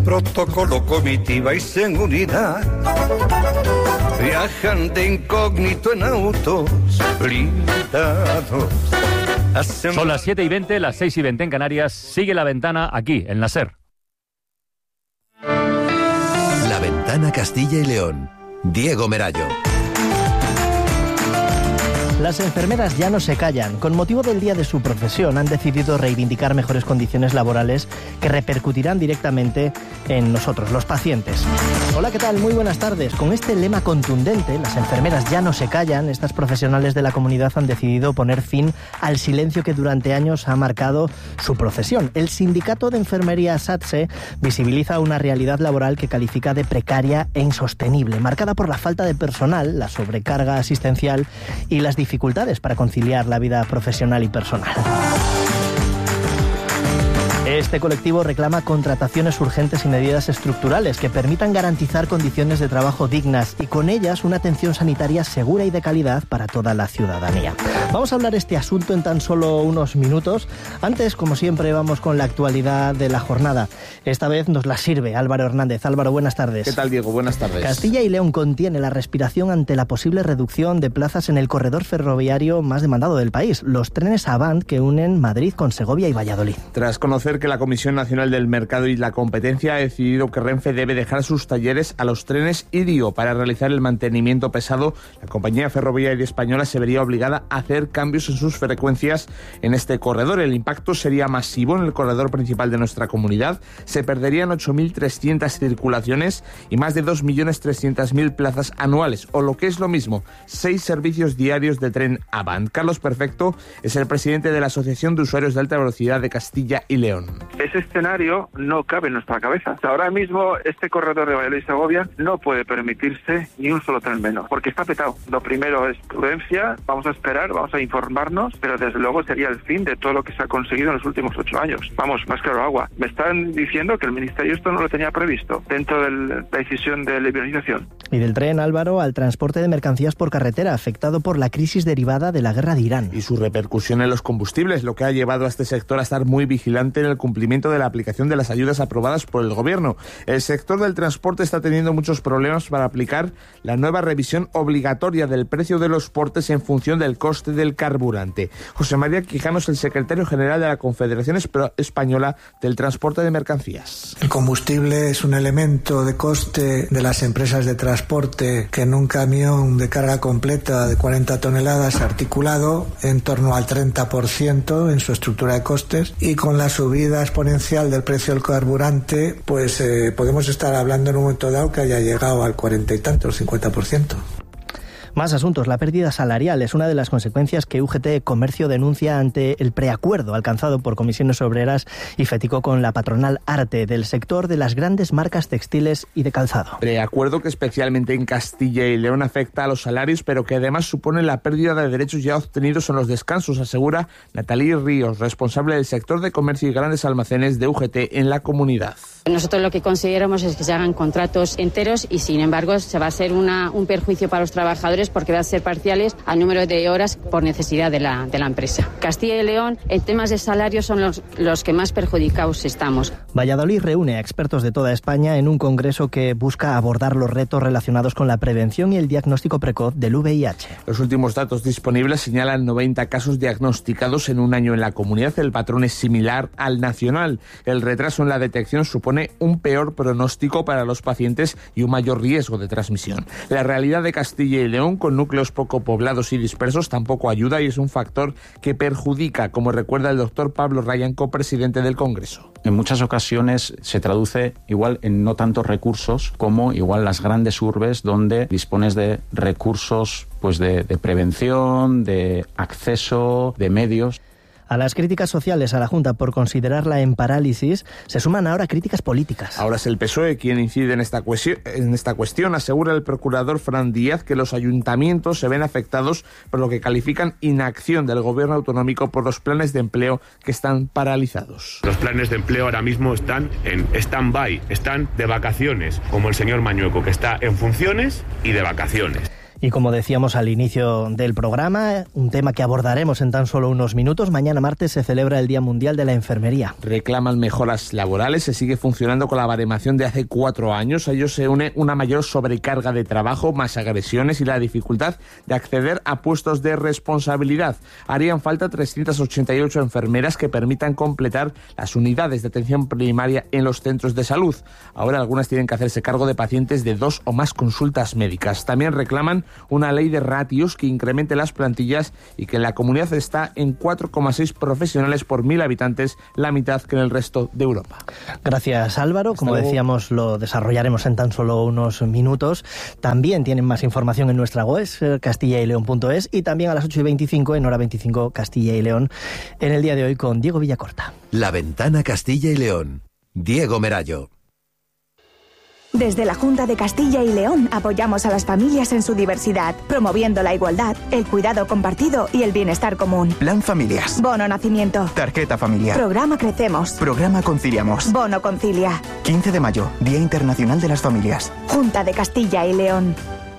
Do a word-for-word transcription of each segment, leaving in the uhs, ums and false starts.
protocolo, comitiva y seguridad. Viajan de incógnito en autos blindados. Hacen... Son las siete y veinte, las seis y veinte en Canarias. Sigue La Ventana aquí, en la SER. La Ventana Castilla y León. Diego Merayo. Las enfermeras ya no se callan. Con motivo del día de su profesión han decidido reivindicar mejores condiciones laborales que repercutirán directamente en nosotros, los pacientes. Hola, ¿qué tal? Muy buenas tardes. Con este lema contundente, las enfermeras ya no se callan, estas profesionales de la comunidad han decidido poner fin al silencio que durante años ha marcado su profesión. El sindicato de enfermería SATSE visibiliza una realidad laboral que califica de precaria e insostenible, marcada por la falta de personal, la sobrecarga asistencial y las dificultades para conciliar la vida profesional y personal. Este colectivo reclama contrataciones urgentes y medidas estructurales que permitan garantizar condiciones de trabajo dignas y con ellas una atención sanitaria segura y de calidad para toda la ciudadanía. Vamos a hablar de este asunto en tan solo unos minutos. Antes, como siempre, vamos con la actualidad de la jornada. Esta vez nos la sirve Álvaro Hernández. Álvaro, buenas tardes. ¿Qué tal, Diego? Buenas tardes. Castilla y León contiene la respiración ante la posible reducción de plazas en el corredor ferroviario más demandado del país, los trenes Avant que unen Madrid con Segovia y Valladolid. Tras conocer que la Comisión Nacional del Mercado y la Competencia ha decidido que Renfe debe dejar sus talleres a los trenes Irio para realizar el mantenimiento pesado, la compañía ferroviaria española se vería obligada a hacer cambios en sus frecuencias en este corredor. El impacto sería masivo en el corredor principal de nuestra comunidad. Se perderían ocho mil trescientas circulaciones y más de dos millones trescientas mil plazas anuales, o lo que es lo mismo, seis servicios diarios de tren Avant. Carlos Perfecto es el presidente de la Asociación de Usuarios de Alta Velocidad de Castilla y León. Ese escenario no cabe en nuestra cabeza. Ahora mismo este corredor de Valladolid y Segovia no puede permitirse ni un solo tren menos, porque está petado. Lo primero es prudencia, vamos a esperar, vamos a informarnos, pero desde luego sería el fin de todo lo que se ha conseguido en los últimos ocho años. Vamos, más claro agua. Me están diciendo que el Ministerio esto no lo tenía previsto dentro de la decisión de liberalización. Y del tren, Álvaro, al transporte de mercancías por carretera, afectado por la crisis derivada de la guerra de Irán. Y su repercusión en los combustibles, lo que ha llevado a este sector a estar muy vigilante en el cumplimiento de la aplicación de las ayudas aprobadas por el Gobierno. El sector del transporte está teniendo muchos problemas para aplicar la nueva revisión obligatoria del precio de los portes en función del coste del carburante. José María Quijano es el secretario general de la Confederación Española del Transporte de Mercancías. El combustible es un elemento de coste de las empresas de transporte que en un camión de carga completa de cuarenta toneladas articulado en torno al treinta por ciento en su estructura de costes, y con la subida exponencial del precio del carburante, pues eh, podemos estar hablando en un momento dado que haya llegado al cuarenta y tanto, el cincuenta por ciento. Más asuntos. La pérdida salarial es una de las consecuencias que U G T Comercio denuncia ante el preacuerdo alcanzado por Comisiones Obreras y FETICO con la patronal Arte del sector de las grandes marcas textiles y de calzado. Preacuerdo que especialmente en Castilla y León afecta a los salarios, pero que además supone la pérdida de derechos ya obtenidos en los descansos, asegura Natalí Ríos, responsable del sector de comercio y grandes almacenes de U G T en la comunidad. Nosotros lo que consideramos es que se hagan contratos enteros y, sin embargo, se va a ser una, un perjuicio para los trabajadores porque va a ser parciales al número de horas por necesidad de la, de la empresa. Castilla y León, en temas de salarios, son los, los que más perjudicados estamos. Valladolid reúne a expertos de toda España en un congreso que busca abordar los retos relacionados con la prevención y el diagnóstico precoz del V I H. Los últimos datos disponibles señalan noventa casos diagnosticados en un año en la comunidad. El patrón es similar al nacional. El retraso en la detección supone un peor pronóstico para los pacientes y un mayor riesgo de transmisión. La realidad de Castilla y León, con núcleos poco poblados y dispersos, tampoco ayuda y es un factor que perjudica, como recuerda el doctor Pablo Ryan, copresidente del Congreso. En muchas ocasiones se traduce igual en no tantos recursos como igual las grandes urbes, donde dispones de recursos pues de, de prevención, de acceso, de medios. A las críticas sociales a la Junta por considerarla en parálisis se suman ahora críticas políticas. Ahora es el P S O E quien incide en esta cuestión, en esta cuestión. Asegura el procurador Fran Díaz que los ayuntamientos se ven afectados por lo que califican inacción del gobierno autonómico por los planes de empleo que están paralizados. Los planes de empleo ahora mismo están en stand-by, están de vacaciones, como el señor Mañueco, que está en funciones y de vacaciones. Y como decíamos al inicio del programa, un tema que abordaremos en tan solo unos minutos, mañana martes se celebra el Día Mundial de la Enfermería. Reclaman mejoras laborales, se sigue funcionando con la baremación de hace cuatro años. A ello se une una mayor sobrecarga de trabajo, más agresiones y la dificultad de acceder a puestos de responsabilidad. Harían falta trescientas ochenta y ocho enfermeras que permitan completar las unidades de atención primaria en los centros de salud. Ahora algunas tienen que hacerse cargo de pacientes de dos o más consultas médicas. También reclaman una ley de ratios que incremente las plantillas y que en la comunidad está en cuatro coma seis profesionales por mil habitantes, la mitad que en el resto de Europa. Gracias, Álvaro. Como decíamos, lo desarrollaremos en tan solo unos minutos. También tienen más información en nuestra web, castilla y león punto es, y también a las ocho y veinticinco en Hora veinticinco Castilla y León, en el día de hoy con Diego Villacorta. La Ventana Castilla y León. Diego Merayo. Desde la Junta de Castilla y León apoyamos a las familias en su diversidad, promoviendo la igualdad, el cuidado compartido y el bienestar común. Plan Familias. Bono Nacimiento. Tarjeta Familiar. Programa Crecemos. Programa Conciliamos. Bono Concilia. quince de mayo, Día Internacional de las Familias. Junta de Castilla y León.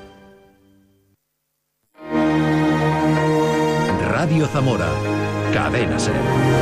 Radio Zamora. Cadena Ser.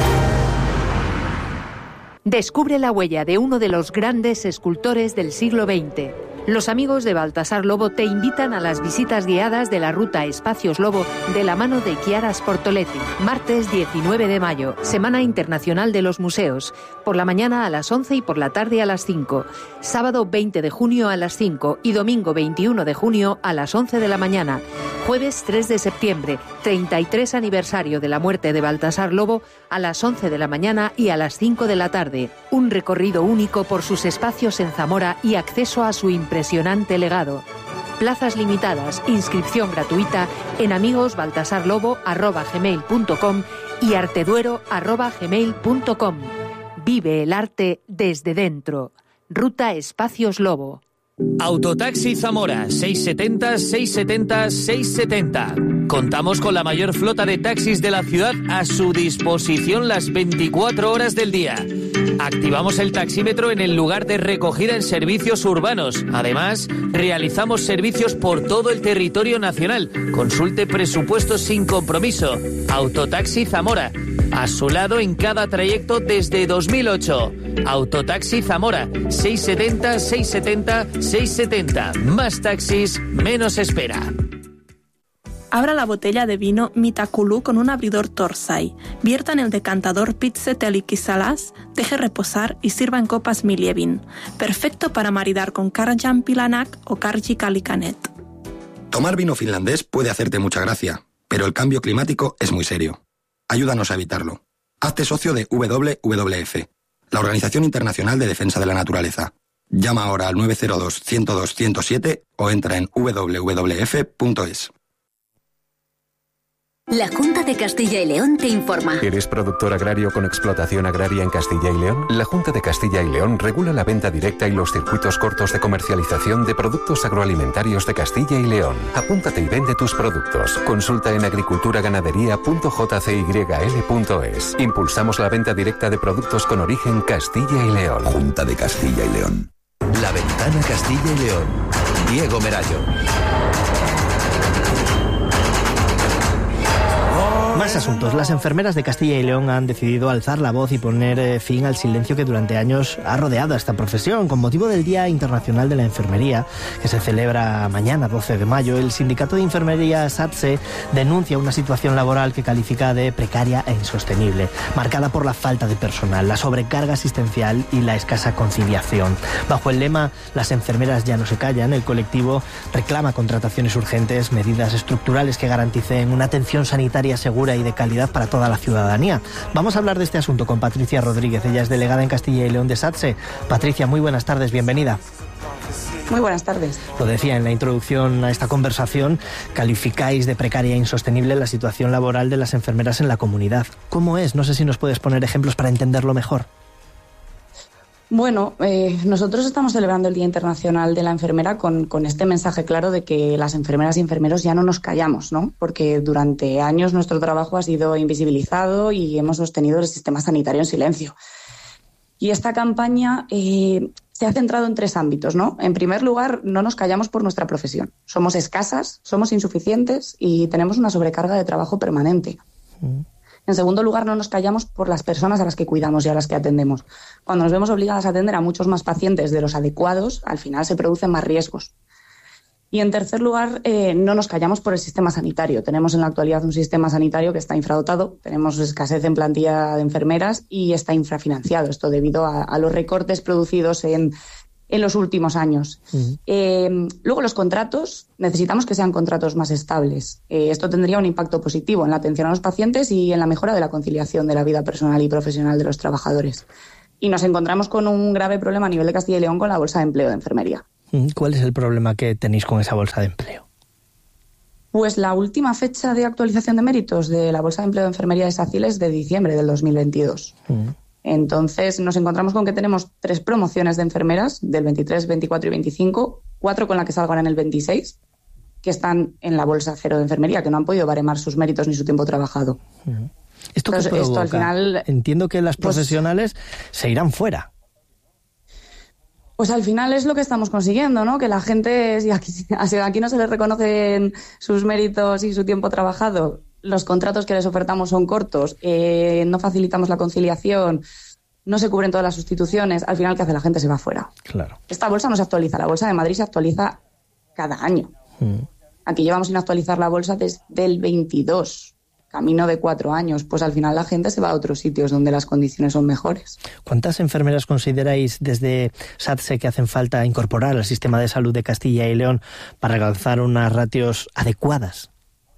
Descubre la huella de uno de los grandes escultores del siglo veinte. Los amigos de Baltasar Lobo te invitan a las visitas guiadas de la ruta Espacios Lobo de la mano de Chiara Sportoletti. Martes diecinueve de mayo, Semana Internacional de los Museos. Por la mañana a las once y por la tarde a las cinco. Sábado veinte de junio a las cinco y domingo veintiuno de junio a las once de la mañana. Jueves tres de septiembre, treinta y tres aniversario de la muerte de Baltasar Lobo, a las once de la mañana y a las cinco de la tarde. Un recorrido único por sus espacios en Zamora y acceso a su impresionante legado. Plazas limitadas, inscripción gratuita en amigosbaltasarlobo arroba gmail punto com y arteduero arroba gmail punto com. Vive el arte desde dentro. Ruta Espacios Lobo. Autotaxi Zamora, seiscientos setenta, seiscientos setenta, seiscientos setenta. Contamos con la mayor flota de taxis de la ciudad a su disposición las veinticuatro horas del día. Activamos el taxímetro en el lugar de recogida en servicios urbanos. Además, realizamos servicios por todo el territorio nacional. Consulte presupuestos sin compromiso. Autotaxi Zamora. A su lado en cada trayecto desde dos mil ocho. Autotaxi Zamora, seiscientos setenta, seiscientos setenta, seiscientos setenta. Más taxis, menos espera. Abra la botella de vino Mitaculú con un abridor Torsay. Vierta en el decantador Pitze-Telikisalas, deje reposar y sirva en copas Milievin. Perfecto para maridar con Karjan Pilanak o Karji Kalikanet. Tomar vino finlandés puede hacerte mucha gracia, pero el cambio climático es muy serio. Ayúdanos a evitarlo. Hazte socio de W W F, la Organización Internacional de Defensa de la Naturaleza. Llama ahora al nueve cero dos, ciento dos, ciento siete o entra en w w f punto es. La Junta de Castilla y León te informa. ¿Eres productor agrario con explotación agraria en Castilla y León? La Junta de Castilla y León regula la venta directa y los circuitos cortos de comercialización de productos agroalimentarios de Castilla y León. Apúntate y vende tus productos. Consulta en agriculturaganadería punto j c y l punto es. Impulsamos la venta directa de productos con origen Castilla y León. Junta de Castilla y León. La Ventana Castilla y León. Diego Merayo. Más asuntos. Las enfermeras de Castilla y León han decidido alzar la voz y poner eh, fin al silencio que durante años ha rodeado a esta profesión. Con motivo del Día Internacional de la Enfermería, que se celebra mañana, doce de mayo, el Sindicato de Enfermería SATSE denuncia una situación laboral que califica de precaria e insostenible, marcada por la falta de personal, la sobrecarga asistencial y la escasa conciliación. Bajo el lema "Las enfermeras ya no se callan", el colectivo reclama contrataciones urgentes, medidas estructurales que garanticen una atención sanitaria segura y de calidad para toda la ciudadanía. Vamos a hablar de este asunto con Patricia Rodríguez. Ella es delegada en Castilla y León de SATSE. Patricia, muy buenas tardes, bienvenida. Muy buenas tardes. Lo decía en la introducción a esta conversación, calificáis de precaria e insostenible la situación laboral de las enfermeras en la comunidad. ¿Cómo es? No sé si nos puedes poner ejemplos para entenderlo mejor. Bueno, eh, nosotros estamos celebrando el Día Internacional de la Enfermera con, con este mensaje claro de que las enfermeras y enfermeros ya no nos callamos, ¿no? Porque durante años nuestro trabajo ha sido invisibilizado y hemos sostenido el sistema sanitario en silencio. Y esta campaña eh, se ha centrado en tres ámbitos, ¿no? En primer lugar, no nos callamos por nuestra profesión. Somos escasas, somos insuficientes y tenemos una sobrecarga de trabajo permanente. Mm. En segundo lugar, no nos callamos por las personas a las que cuidamos y a las que atendemos. Cuando nos vemos obligadas a atender a muchos más pacientes de los adecuados, al final se producen más riesgos. Y en tercer lugar, eh, no nos callamos por el sistema sanitario. Tenemos en la actualidad un sistema sanitario que está infradotado, tenemos escasez en plantilla de enfermeras y está infrafinanciado. Esto debido a, a los recortes producidos en, en los últimos años. Uh-huh. Eh, luego, los contratos, necesitamos que sean contratos más estables. Eh, esto tendría un impacto positivo en la atención a los pacientes y en la mejora de la conciliación de la vida personal y profesional de los trabajadores. Y nos encontramos con un grave problema a nivel de Castilla y León con la bolsa de empleo de enfermería. ¿Cuál es el problema que tenéis con esa bolsa de empleo? Pues la última fecha de actualización de méritos de la bolsa de empleo de enfermería de SACIL es de diciembre del dos mil veintidós. Uh-huh. Entonces nos encontramos con que tenemos tres promociones de enfermeras del veintitrés, veinticuatro y veinticinco, cuatro con la que salgan en el veintiséis, que están en la bolsa cero de enfermería, que no han podido baremar sus méritos ni su tiempo trabajado. Uh-huh. ¿Esto qué provoca? Esto al final, entiendo que las profesionales pues, se irán fuera. Pues al final es lo que estamos consiguiendo, ¿no? Que la gente, si aquí, si aquí no se les reconocen sus méritos y su tiempo trabajado, los contratos que les ofertamos son cortos, eh, no facilitamos la conciliación, no se cubren todas las sustituciones, al final, ¿qué hace la gente? Se va fuera. Claro. Esta bolsa no se actualiza, la bolsa de Madrid se actualiza cada año. Mm. Aquí llevamos sin actualizar la bolsa desde el veintidós. Camino de cuatro años, pues al final la gente se va a otros sitios donde las condiciones son mejores. ¿Cuántas enfermeras consideráis desde SATSE que hacen falta incorporar al sistema de salud de Castilla y León para alcanzar unas ratios adecuadas?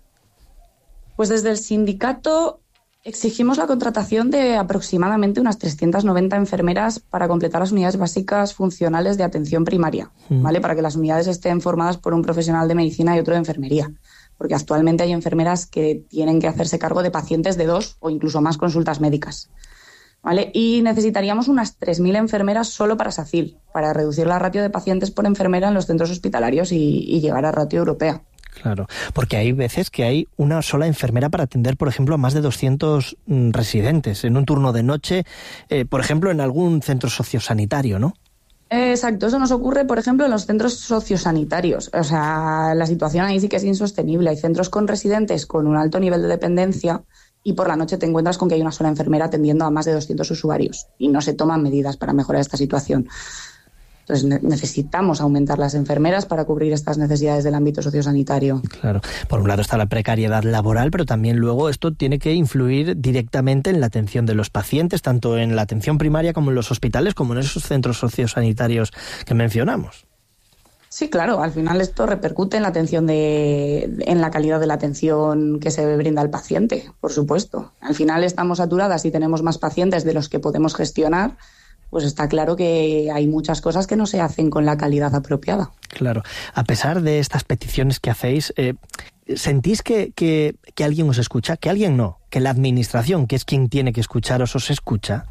Pues desde el sindicato exigimos la contratación de aproximadamente unas trescientas noventa enfermeras para completar las unidades básicas funcionales de atención primaria, mm. ¿vale? Para que las unidades estén formadas por un profesional de medicina y otro de enfermería. Porque actualmente hay enfermeras que tienen que hacerse cargo de pacientes de dos o incluso más consultas médicas, ¿vale? Y necesitaríamos unas tres mil enfermeras solo para SACIL, para reducir la ratio de pacientes por enfermera en los centros hospitalarios y, y llegar a ratio europea. Claro, porque hay veces que hay una sola enfermera para atender, por ejemplo, a más de doscientos mm, residentes en un turno de noche, eh, por ejemplo, en algún centro sociosanitario, ¿no? Exacto, eso nos ocurre, por ejemplo, en los centros sociosanitarios. O sea, la situación ahí sí que es insostenible. Hay centros con residentes con un alto nivel de dependencia y por la noche te encuentras con que hay una sola enfermera atendiendo a más de doscientos usuarios y no se toman medidas para mejorar esta situación. Entonces ne- necesitamos aumentar las enfermeras para cubrir estas necesidades del ámbito sociosanitario. Claro, por un lado está la precariedad laboral, pero también luego esto tiene que influir directamente en la atención de los pacientes, tanto en la atención primaria como en los hospitales, como en esos centros sociosanitarios que mencionamos. Sí, claro, al final esto repercute en la atención de, en la calidad de la atención que se brinda al paciente, por supuesto. Al final estamos saturadas y tenemos más pacientes de los que podemos gestionar, pues está claro que hay muchas cosas que no se hacen con la calidad apropiada. Claro. A pesar de estas peticiones que hacéis, eh, ¿sentís que, que, que alguien os escucha? Que alguien no, que la administración, que es quien tiene que escucharos, os escucha.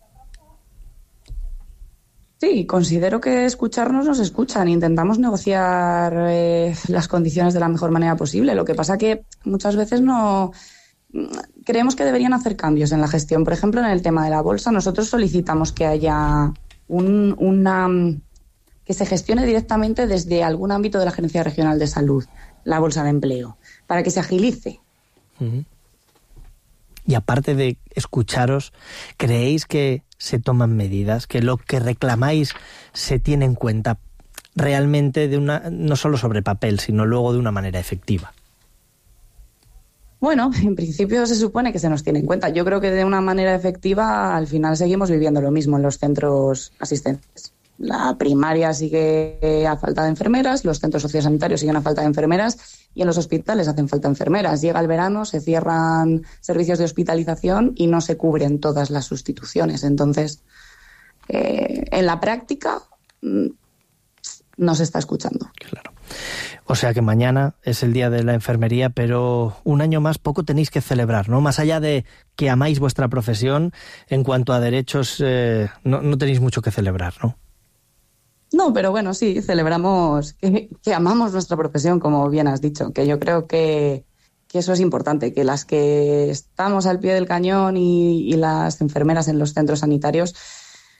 Sí, considero que escucharnos nos escuchan. Intentamos negociar eh, las condiciones de la mejor manera posible. Lo que pasa que muchas veces no... Creemos que deberían hacer cambios en la gestión. Por ejemplo, en el tema de la bolsa, nosotros solicitamos que haya un, una... que se gestione directamente desde algún ámbito de la Gerencia Regional de Salud, la bolsa de empleo, para que se agilice. Uh-huh. Y aparte de escucharos, ¿creéis que se toman medidas, que lo que reclamáis se tiene en cuenta realmente de una, no solo sobre papel, sino luego de una manera efectiva? Bueno, en principio se supone que se nos tiene en cuenta. Yo creo que de una manera efectiva al final seguimos viviendo lo mismo en los centros asistentes. La primaria sigue a falta de enfermeras, los centros sociosanitarios siguen a falta de enfermeras y en los hospitales hacen falta enfermeras. Llega el verano, se cierran servicios de hospitalización y no se cubren todas las sustituciones. Entonces, eh, en la práctica no se está escuchando. Claro. O sea que mañana es el Día de la Enfermería, pero un año más poco tenéis que celebrar, ¿no? Más allá de que amáis vuestra profesión, en cuanto a derechos, eh, no, no tenéis mucho que celebrar, ¿no? No, pero bueno, sí, celebramos que, que amamos nuestra profesión, como bien has dicho, que yo creo que, que eso es importante, que las que estamos al pie del cañón y, y las enfermeras en los centros sanitarios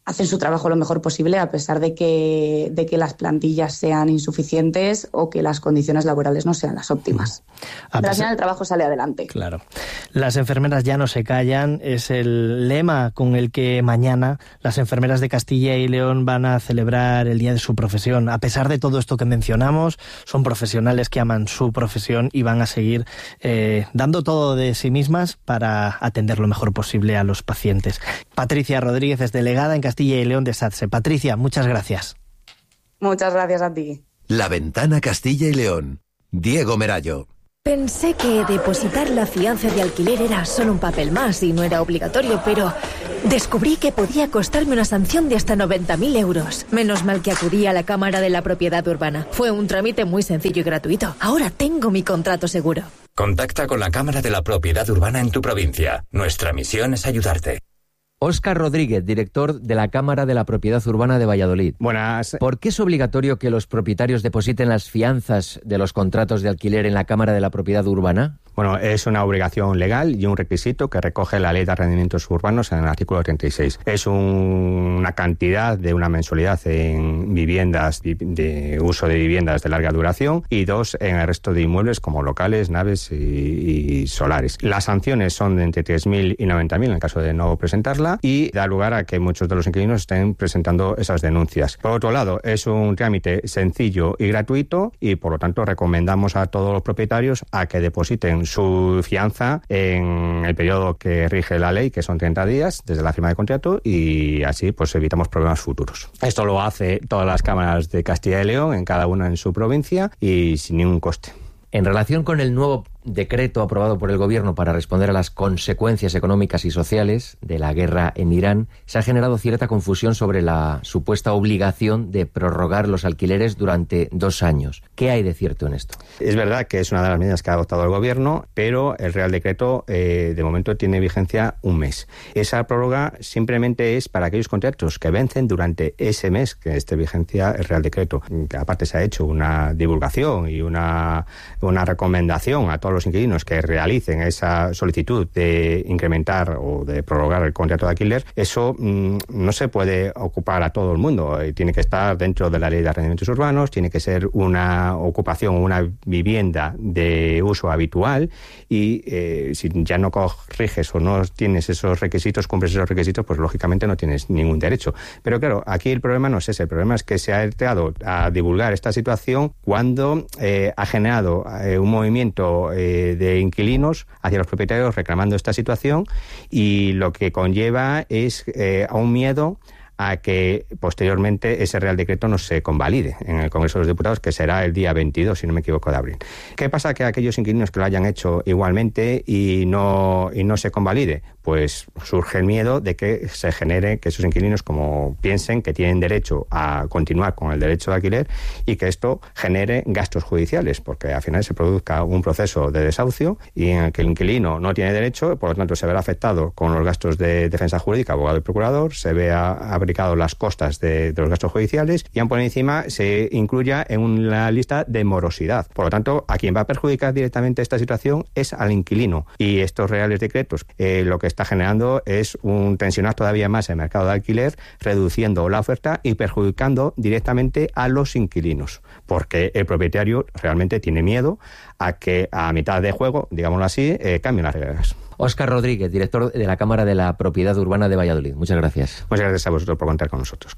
hacen su trabajo lo mejor posible a pesar de que, de que las plantillas sean insuficientes o que las condiciones laborales no sean las óptimas. A Pero al pesar- final el trabajo sale adelante. Claro. Las enfermeras ya no se callan, es el lema con el que mañana las enfermeras de Castilla y León van a celebrar el día de su profesión. A pesar de todo esto que mencionamos, son profesionales que aman su profesión y van a seguir eh, dando todo de sí mismas para atender lo mejor posible a los pacientes. Patricia Rodríguez es delegada en Castilla y León de SATSE. Patricia, muchas gracias. Muchas gracias a ti. La Ventana Castilla y León. Diego Merallo. Pensé que depositar la fianza de alquiler era solo un papel más y no era obligatorio, pero descubrí que podía costarme una sanción de hasta noventa mil euros. Menos mal que acudí a la Cámara de la Propiedad Urbana. Fue un trámite muy sencillo y gratuito. Ahora tengo mi contrato seguro. Contacta con la Cámara de la Propiedad Urbana en tu provincia. Nuestra misión es ayudarte. Óscar Rodríguez, director de la Cámara de la Propiedad Urbana de Valladolid. Buenas. ¿Por qué es obligatorio que los propietarios depositen las fianzas de los contratos de alquiler en la Cámara de la Propiedad Urbana? Bueno, es una obligación legal y un requisito que recoge la Ley de Arrendamientos Urbanos en el artículo treinta y seis. Es un, una cantidad de una mensualidad en viviendas de uso de viviendas de larga duración y dos en el resto de inmuebles como locales, naves y, y solares. Las sanciones son de entre tres mil y noventa mil en el caso de no presentarla y da lugar a que muchos de los inquilinos estén presentando esas denuncias. Por otro lado, es un trámite sencillo y gratuito y por lo tanto recomendamos a todos los propietarios a que depositen su fianza en el periodo que rige la ley, que son treinta días desde la firma de contrato, y así pues evitamos problemas futuros. Esto lo hace todas las cámaras de Castilla y León, en cada una en su provincia y sin ningún coste. En relación con el nuevo decreto aprobado por el Gobierno para responder a las consecuencias económicas y sociales de la guerra en Irán, se ha generado cierta confusión sobre la supuesta obligación de prorrogar los alquileres durante dos años. ¿Qué hay de cierto en esto? Es verdad que es una de las medidas que ha adoptado el Gobierno, pero el Real Decreto eh, de momento tiene vigencia un mes. Esa prórroga simplemente es para aquellos contratos que vencen durante ese mes que esté vigencia el Real Decreto. Que aparte se ha hecho una divulgación y una, una recomendación a todos los inquilinos que realicen esa solicitud de incrementar o de prorrogar el contrato de alquiler. Eso mmm, no se puede ocupar a todo el mundo. Eh, tiene que estar dentro de la Ley de Arrendamientos Urbanos, tiene que ser una ocupación o una vivienda de uso habitual y eh, si ya no corriges o no tienes esos requisitos, cumples esos requisitos, pues lógicamente no tienes ningún derecho. Pero claro, aquí el problema no es ese. El problema es que se ha entrado a divulgar esta situación cuando eh, ha generado eh, un movimiento eh, de inquilinos hacia los propietarios reclamando esta situación y lo que conlleva es eh, a un miedo a que posteriormente ese Real Decreto no se convalide en el Congreso de los Diputados, que será el día veintidós, si no me equivoco, de abril. ¿Qué pasa que aquellos inquilinos que lo hayan hecho igualmente y no, y no se convalide? Pues surge el miedo de que se genere, que esos inquilinos como piensen que tienen derecho a continuar con el derecho de alquiler y que esto genere gastos judiciales, porque al final se produzca un proceso de desahucio y en el que el inquilino no tiene derecho, por lo tanto se verá afectado con los gastos de defensa jurídica, abogado y procurador, se vea aplicado las costas de, de los gastos judiciales y aún por encima se incluya en una lista de morosidad. Por lo tanto, a quien va a perjudicar directamente esta situación es al inquilino y estos reales decretos eh, lo que está generando es un tensionar todavía más el mercado de alquiler, reduciendo la oferta y perjudicando directamente a los inquilinos, porque el propietario realmente tiene miedo a que a mitad de juego, digámoslo así, eh, cambien las reglas. Óscar Rodríguez, director de la Cámara de la Propiedad Urbana de Valladolid. Muchas gracias. Muchas gracias a vosotros por contar con nosotros.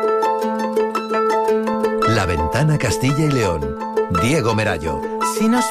La Ventana Castilla y León. Diego Merallo. Si nos